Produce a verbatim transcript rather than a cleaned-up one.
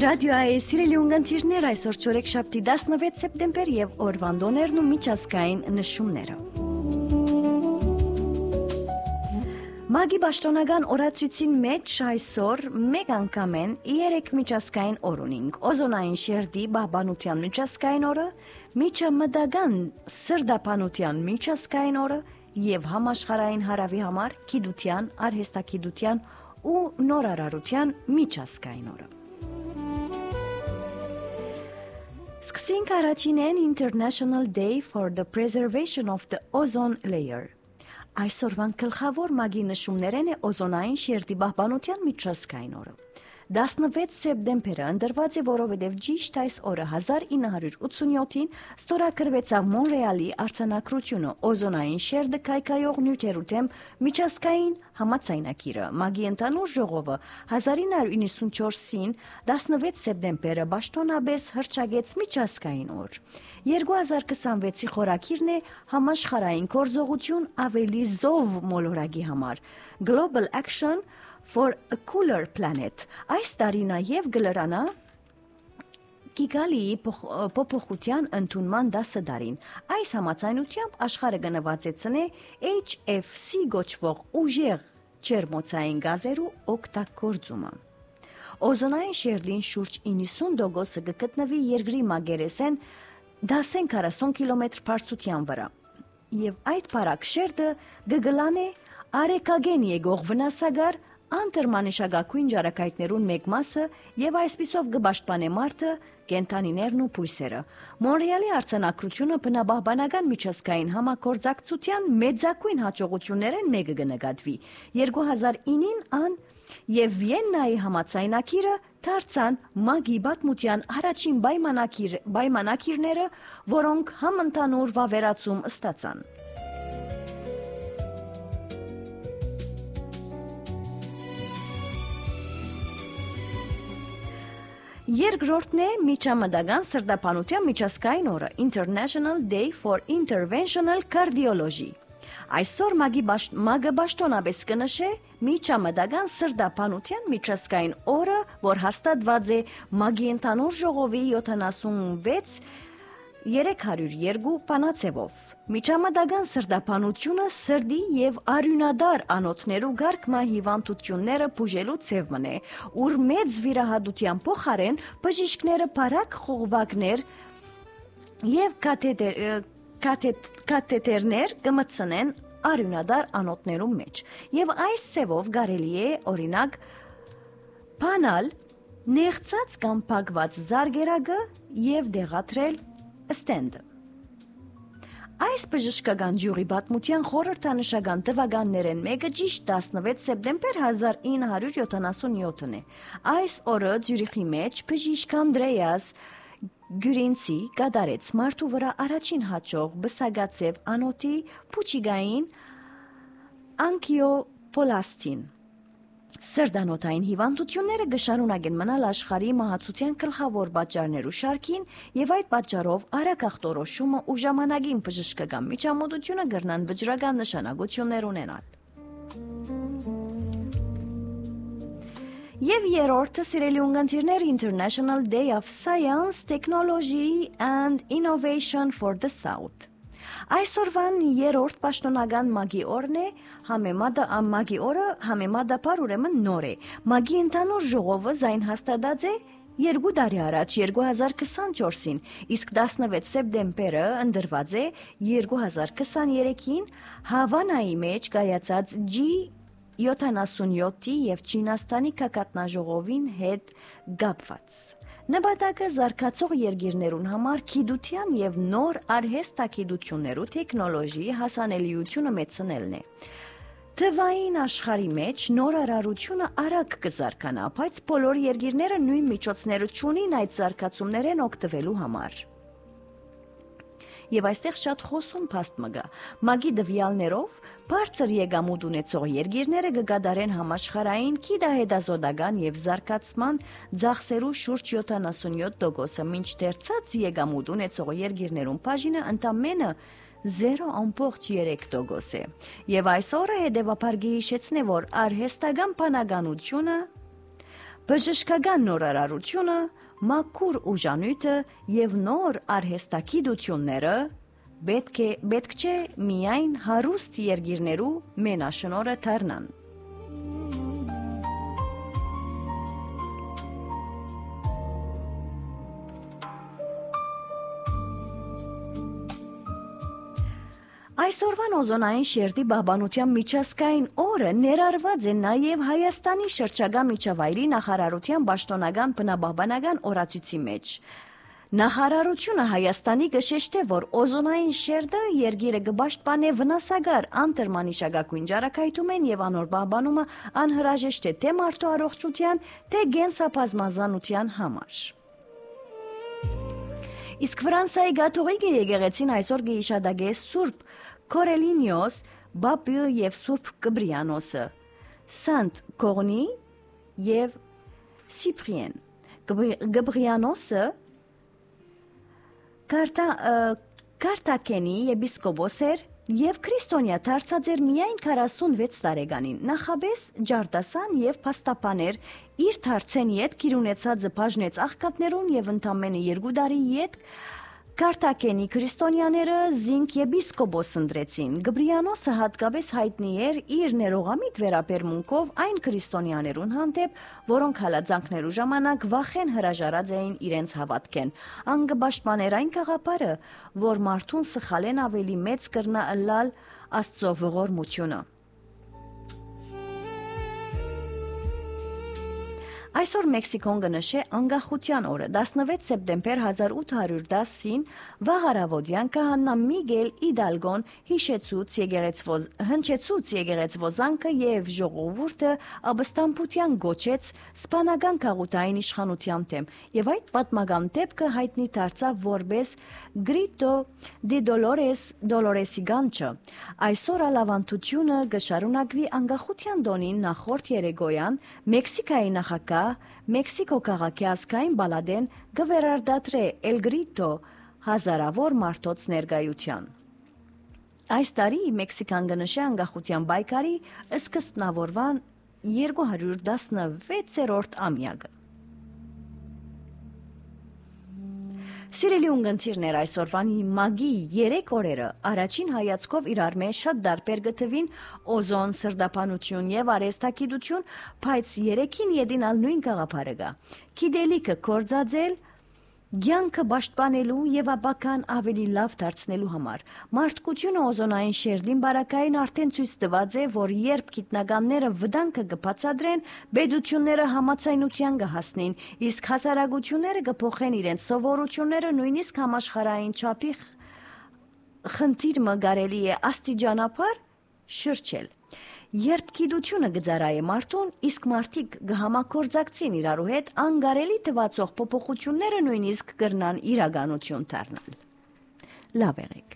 Ռադիոյի սիրելի ունգընտիրներ, այսօր չորեքշաբթի տասնվեց սեպտեմբեր եւ օրվան դոներն ու միջազգային նշումները։ Մագի պաշտոնական օրացույցին մեջ այսօր մեկ անգամ են երեք միջազգային օր ունենք՝ օզոնային շերտի պահպանության միջազգային օրը, միջամտական սրտապանության միջազգային օրը եւ համաշխարհային հարավի համար գիտության, արհեստագիտության ու նորարարության միջազգային օրը։ Սկսենք առաջինեն International Day for the Preservation of the Ozone Layer։ Այսօրվան գլխավոր մագի նշումներն է օզոնային շերտի պահպանության միջազգային օրը։ տասնվեց սեպտեմբերը ընտրված է, որովհետև ճիշտ այս օրը հազար ինը հարյուր ութսունյոթին ստորագրվեցավ Մոնրեալի արձանագրությունը օզոնային շերտը քայքայող նյութերու դեմ միջազգային համաձայնագիրը։ Մագի ընդհանուր ժողովը հազար ինը հարյուր իննսունչորսին տասնվեց սեպտեմբերը պաշտոնապես հռչակեց միջազգային օր։ երկու հազար քսանվեցի խորագիրն է համաշխարհային գործողություն ավելի զով մոլորակի համար Global Action for a Cooler Planet։ Այս տարի նաև գլրանա Կիգալիի փոփոխության ընդունման դասը դարին։ Այս համաձայնությամբ աշխարհը կնվազեցնե H F C գոչվող ուժեղ ջերմոցային գազերու օգտագործումը։ Օզոնային շերտին շուրջ իննսուն տոկոսը կգտնվի երկրի մակերեսեն դասեն քառասուն կիլոմետր բարձրության վրա։ Եվ այդ բարակ շերտը կգլանե արեկագեն եկող վնասագար անտրմանիշագակույն ջարակայթներուն մեկ մասը եւ այսպիսով կպաշտպանե մարդը, կենթանիներն ու բույսերը։ Մոնրեալի արձանագրությունը բնապահպանական միջազգային համագործակցության մեծագույն հաջողություններն մեկը կնկատվի։ երկու հազար ինին ան եւ Վիեննայի համաձայնագիրը դարձան մագի պատմության առաջին պայմանագիր, պայմանագիրները, որոնք համընդհանուր վավերացում ստացան։ Երկրորդն է միջամտական սրտապանության միջազգային օրը International Day for Interventional Cardiology։ Այսօր մագի մագը պաշտոնապես կնշե միջամտական սրտապանության միջազգային օրը, որ հաստատված է մագի ընդհանուր ժողովի յոթանասունվեց երեք հարյուր երկու բանաձևով։ Միջամտական սրտապանությունը սրտի եւ արյունադար անոթներու գարկմա հիվանդությունները բուժելու ձևն է, ուր մեծ վիրահատության փոխարեն բժիշկները բարակ խողովակներ եւ կաթետեր կաթետերներ կմտցնեն արյունադար անոթներու մեջ։ Եվ այս ձևով կարելի է օրինակ բանալ նեղծած կամ փակված զարգերակը եւ դեղատրել ստենդը։ Այս բժշկական ջյուղի պատմության խորհրդանշական տվականներն մեկը ճիշտ տասնվեց սեպտեմբեր հազար ինը հարյուր յոթանասունյոթն է։ Այս օրը Ձյուրիխի մեջ բժիշկ Անդրեաս Գյուրինցի կատարեց մարդու վրա առաջին հաջող բսագացև անոթի փուչիգային անկիոպոլաստին։ Սրտանոթային հիվանդությունները կշարունակեն մնալ աշխարհի մահացության գլխավոր պատճառներու շարքին եւ այդ պատճառով արագ ախտորոշումը ու ժամանակին բժշկական միջամտությունը կրնան վճռական նշանակություններ ունենալ։ Եվ երրորդը սիրելի ունգընտիրներ International Day of Science, Technology and Innovation for the South։ Այսօրվան երրորդ պաշտոնական մագի օրն է, համեմատը մագի օրը համեմատաբար ուրեմն նոր է։ Մագի ընդհանուր ժողովը զայն հաստատած է երկու տարի առաջ երկու հազար քսանչորսին, իսկ տասնվեց սեպտեմբերը ընտրված է երկու հազար քսաներեքին Հավանայի մեջ կայացած G յոթանասունյոթի եւ Չինաստանի կակատնաժողովին հետ կապված։ Նպատակը զարգացող երկիրներուն համար գիտության եւ նոր արհեստագիտություններու տեխնոլոգիի հասանելիությունը մեծնելն է։ Թվային աշխարհի մեջ նորարարությունը արագ կզարգանա, բայց բոլոր երկիրները նույն միջոցները չունին այդ զարգացումներեն օգտվելու համար։ Եվ այստեղ շատ խոսուն փաստ մգա։ Մագի դվյալներով բարձր եկամուտ ունեցող երկիրները կգադարեն համաշխարհային գիտահետազոտական եւ զարգացման ծախսերու շուրջ յոթանասունյոթ տոկոսը, մինչդեռ ցած եկամուտ ունեցող երկիրներուն բաժինը ընդամենը zero ամբողջ երեք տոկոս է։ Եվ այս օրը հետևաբար կհիշեցնե, որ արհեստական բանականությունը բժշկական նորարարությունը, մաքուր ուժանույթը եւ նոր արհեստագիտությունները պետք է պետք չէ միայն հարուստ երկիրներու մենաշնորհը դառնան։ Այսօրվան օզոնային շերտի պահպանության միջազգային օրը ներառված է նաև Հայաստանի շրջակա միջավայրի նախարարության պաշտոնական բնապահպանական օրացույցի մեջ։ Նախարարությունը Հայաստանի կշեշտե, որ օզոնային շերտը երկիրը կպաշտպանե վնասակար անտրմանիշակագույն ջարակայթումեն եւ անոր պահպանումը անհրաժեշտ է թե մարդու առողջության, թե գենսաբազմազանության համար։ Իսկ Ֆրանսիայի կաթողիկ եկեղեցին այսօր կհիշատակե Սուրբ Կորելինիոս, Բապի եւ Սուրբ Կբրիանոսը, Սանտ Կորնի եւ Սիպրիեն։ Կբրիանոսը Կարտակենի եպիսկոպոս էր եւ քրիստոնյա դարձած էր միայն քառասունվեց տարեկանին։ Նախաբես ջարդասան եւ փաստաբաներ իր դարձեն յետ կիրունեցած բաժնեց աղքատներուն եւ ընդամենը երկու տարի յետ Կարտակենի քրիստոնյաները զինք եպիսկոպոս ընտրեցին։ Գբրիանոսը հատկապես հայտնի էր իր ներողամիտ վերաբերմունքով այն քրիստոնյաներուն հանդեպ, որոնք հալածանքներու ժամանակ վախեն հրաժարած էին իրենց հավատքեն։ Ան կպաշտպաներ այն գաղափարը, որ մարդուն սխալեն ավելի մեծ կրնա ըլլալ Աստծո ողորմությունը։ Այսօր Մեքսիկոն կնշե անկախության օրը տասնվեց սեպտեմբեր հազար ութ հարյուր դասին վաղարավոդյան քահանա Միգել Իդալգոն հիշեցուց եկեղեցվոզ հնչեցուց եկեղեցվոզանքը եւ ժողովուրդը ապստամբության գոչեց սպանական քաղաքային իշխանության դեմ եւ այդ պատմական դեպքը հայտնի դարձավ որպես Grito de Dolores Doloresi Gancho։ Այսօր ալավանդությունը կշարունակվի անկախության տոնին նախորդ երեկոյան Մեքսիկայի նախագահ Մեքսիկո քաղաքի ազգային բալադեն գվերարդատրե El Grito հազարավոր մարդոց ներկայության։ Այս տարի Մեքսիկան կնշե անկախության պայքարի սկզբնավորման երկու հարյուր տասնվեցերորդ ամյակը։ Սիրելի ունգընտիրներ, այսօրվան մագի երեք օրերը առաջին հայացքով իրար մեջ շատ դարբեր գտվին օզոն, սրտապանություն եւ արհեստագիտություն, բայց երեքին յետինալ նույն գաղափարը կա։ Գիտելիքը կործածել, կյանքը պաշտպանելու եւ ապական ավելի լավ դարձնելու համար։ Մարդկությունը օզոնային շերտին բարակային արդեն ցույց տված է, որ երբ գիտնականները վտանգը կբացատրեն, պետությունները համաձայնության կհասնին, իսկ հասարակությունները կփոխեն իրենց սովորությունները, նույնիսկ համաշխարհային չափի խնդիրը կարելի է աստիճանաբար շրջել։ Երբ գիտությունը գծարայե մարդուն, իսկ մարդիկ կհամագործակցին իրարու հետ, անկարելի թվացող փոփոխությունները նույնիսկ կրնան իրականություն դառնալ։ Լավ եղեք։